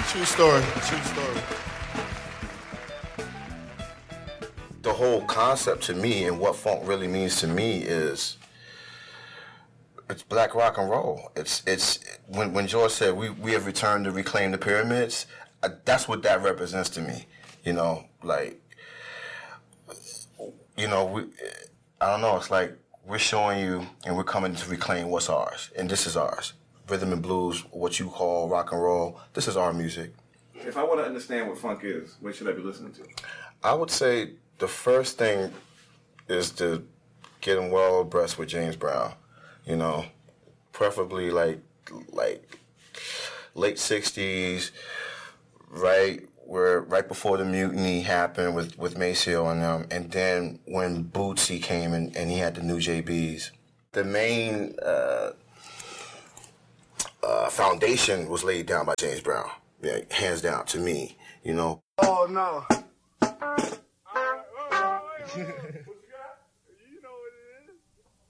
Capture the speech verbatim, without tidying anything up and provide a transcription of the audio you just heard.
True story. True story. The whole concept to me and what funk really means to me is it's black rock and roll. It's it's when when George said we, we have returned to reclaim the pyramids, uh, that's what that represents to me. You know, like you know, we I don't know, it's like we're showing you and we're coming to reclaim what's ours, and this is ours. Rhythm and blues, what you call rock and roll, this is our music. If I want to understand what funk is, what should I be listening to? I would say the first thing is to get him well abreast with James Brown. You know, preferably like like late sixties, right where right before the mutiny happened with, with Maceo and them, and then when Bootsy came and, and he had the new J Bs. The main uh, uh, foundation was laid down by James Brown, yeah, hands down to me, you know. Oh no.